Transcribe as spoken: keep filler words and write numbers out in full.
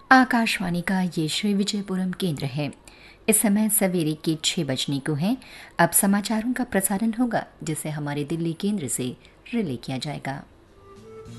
आकाशवाणी का ये श्री विजयपुरम केंद्र है। इस समय सवेरे के छह बजने को है। अब समाचारों का प्रसारण होगा जिसे हमारे दिल्ली केंद्र से रिले किया जाएगा।